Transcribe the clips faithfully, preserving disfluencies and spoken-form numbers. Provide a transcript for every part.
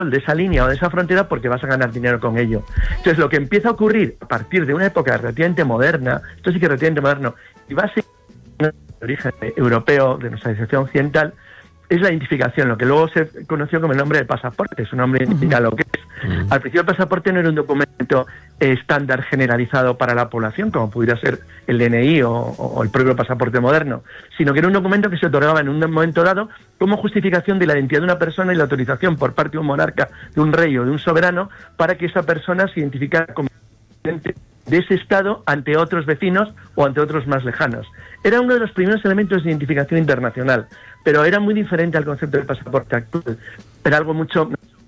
de esa línea o de esa frontera porque vas a ganar dinero con ello. Entonces, lo que empieza a ocurrir a partir de una época relativamente moderna, esto sí que es relativamente moderno, y va a ser de origen europeo, de nuestra civilización occidental, es la identificación, lo que luego se conoció como el nombre de pasaporte. Su nombre indica lo que es. Uh-huh. Al principio el pasaporte no era un documento eh, estándar generalizado para la población, como pudiera ser el D N I o, o el propio pasaporte moderno, sino que era un documento que se otorgaba en un momento dado como justificación de la identidad de una persona y la autorización por parte de un monarca, de un rey o de un soberano, para que esa persona se identificara como de ese estado ante otros vecinos o ante otros más lejanos. Era uno de los primeros elementos de identificación internacional, pero era muy diferente al concepto del pasaporte actual. Era algo mucho...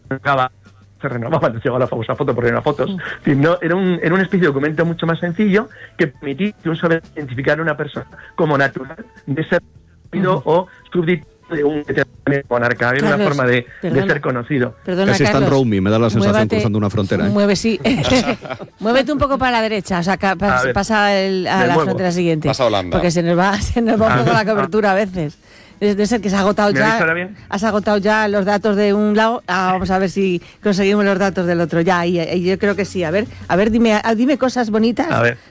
se renovaba, no llegaba la famosa foto por una fotos, sí. no, era, un, era una especie de documento mucho más sencillo que permitía que un soberano identificara a una persona como natural de ser uh-huh. o súbdito de un monarca. Era Carlos, una forma de, de ser conocido. Perdona, Casi está en roaming, me da la sensación Muévate, cruzando una frontera. ¿eh? Mueve, sí. Muévete un poco para la derecha, o sea, que pas, ver, pasa el, a la muevo. frontera siguiente. Pasa Holanda. Porque se nos va, se nos va un poco la cobertura a veces. Debe ser que se ha agotado ya. Has agotado ya los datos de un lado. Ah, vamos a ver si conseguimos los datos del otro. Ya, y, y yo creo que sí. A ver, a ver, dime, dime cosas bonitas. A ver.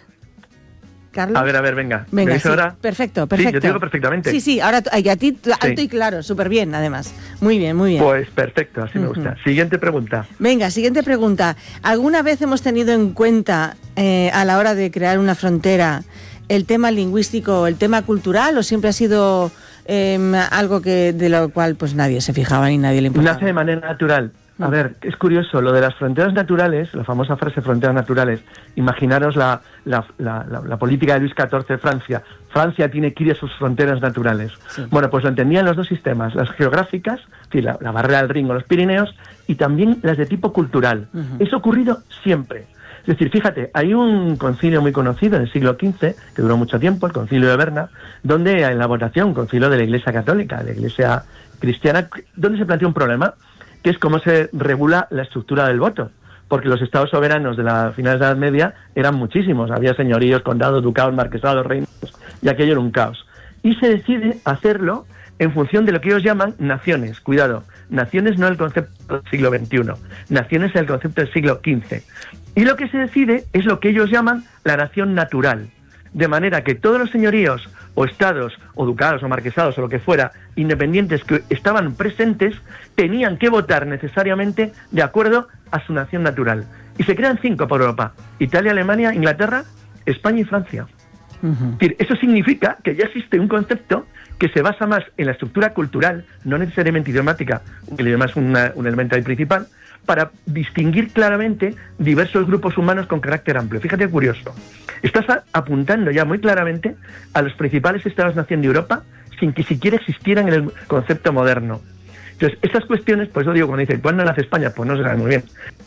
Carlos. A ver, a ver, venga. Venga, ¿Me sí, ahora? Perfecto, perfecto. Sí, yo te digo perfectamente. Sí, sí, ahora y a ti alto sí. y claro, súper bien, además. Muy bien, muy bien. Pues perfecto, así uh-huh. me gusta. Siguiente pregunta. Venga, siguiente pregunta. ¿Alguna vez hemos tenido en cuenta eh, a la hora de crear una frontera el tema lingüístico, el tema cultural, o siempre ha sido eh, algo que de lo cual pues nadie se fijaba ni nadie le importaba? Nace de manera natural. A ver, es curioso, lo de las fronteras naturales, la famosa frase fronteras naturales, imaginaros la, la, la, la, la política de Luis catorce de Francia. Francia tiene que ir a sus fronteras naturales. Sí. Bueno, pues lo entendían los dos sistemas, las geográficas, sí, la, la barrera del Rin o los Pirineos, y también las de tipo cultural. Uh-huh. Eso ha ocurrido siempre. Es decir, fíjate, hay un concilio muy conocido en el siglo quince, que duró mucho tiempo, el concilio de Berna, donde en la votación, un concilio de la Iglesia Católica, de la Iglesia Cristiana, donde se planteó un problema, que es cómo se regula la estructura del voto, porque los estados soberanos de la finales de la Edad Media eran muchísimos, había señoríos, condados, ducados, marquesados, reinos, y aquello era un caos. Y se decide hacerlo en función de lo que ellos llaman naciones. Cuidado, naciones no es el concepto del siglo veintiuno, naciones es el concepto del siglo quince. Y lo que se decide es lo que ellos llaman la nación natural, de manera que todos los señoríos o estados o ducados o marquesados o lo que fuera, independientes que estaban presentes, tenían que votar necesariamente de acuerdo a su nación natural. Y se crean cinco por Europa: Italia, Alemania, Inglaterra, España y Francia. Uh-huh. Es decir, eso significa que ya existe un concepto que se basa más en la estructura cultural, no necesariamente idiomática, que el idioma es una, un elemento ahí principal, para distinguir claramente diversos grupos humanos con carácter amplio. Fíjate, curioso. Estás a, apuntando ya muy claramente a los principales estados-nación de Europa sin que siquiera existieran en el concepto moderno. Entonces, estas cuestiones, pues yo digo, cuando dicen, ¿cuándo nace España? Pues no se sabe muy bien.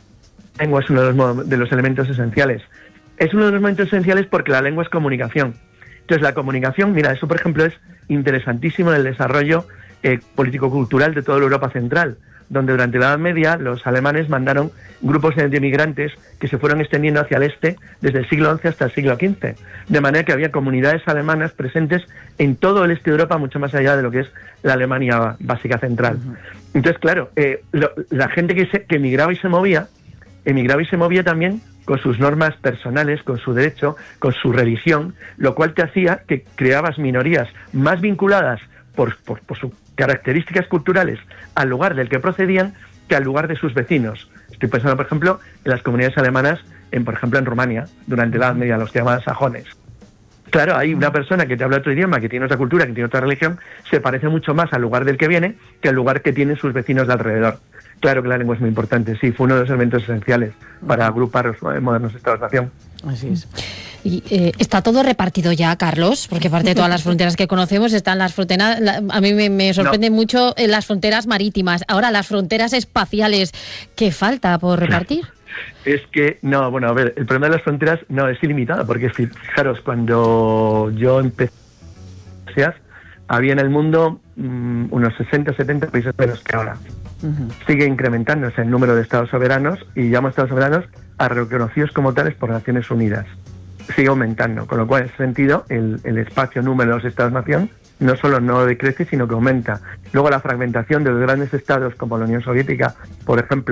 La lengua es uno de los, de los elementos esenciales. Es uno de los elementos esenciales porque la lengua es comunicación. Entonces, la comunicación, mira, eso por ejemplo es interesantísimo en el desarrollo eh, político-cultural de toda la Europa central, donde durante la Edad Media los alemanes mandaron grupos de emigrantes que se fueron extendiendo hacia el este desde el siglo once hasta el siglo quince, de manera que había comunidades alemanas presentes en todo el este de Europa, mucho más allá de lo que es la Alemania básica central. Uh-huh. Entonces, claro, eh, lo, la gente que, se, que emigraba y se movía, emigraba y se movía también con sus normas personales, con su derecho, con su religión, lo cual te hacía que creabas minorías más vinculadas por, por, por sus características culturales al lugar del que procedían que al lugar de sus vecinos. Estoy pensando, por ejemplo, en las comunidades alemanas, en por ejemplo en Rumania, durante la Edad Media, los que llamaban sajones. Claro, hay una persona que te habla otro idioma, que tiene otra cultura, que tiene otra religión, se parece mucho más al lugar del que viene que al lugar que tienen sus vecinos de alrededor. Claro que la lengua es muy importante, sí, fue uno de los elementos esenciales para agrupar los modernos estados-nación. Así es. Y, eh, ¿está todo repartido ya, Carlos? Porque aparte de todas las fronteras que conocemos, están las fronteras, la, a mí me, me sorprende no. mucho eh, las fronteras marítimas. Ahora, las fronteras espaciales, ¿qué falta por repartir? Es que, no, bueno, a ver, el problema de las fronteras no es ilimitado, porque fijaros, cuando yo empecé, había en el mundo mmm, unos sesenta, setenta países menos que ahora. Uh-huh. Sigue incrementándose el número de estados soberanos y llamo estados soberanos a reconocidos como tales por Naciones Unidas. Sigue aumentando, con lo cual en ese sentido el, el espacio número de los estados-nación no solo no decrece, sino que aumenta. Luego la fragmentación de los grandes estados como la Unión Soviética, por ejemplo,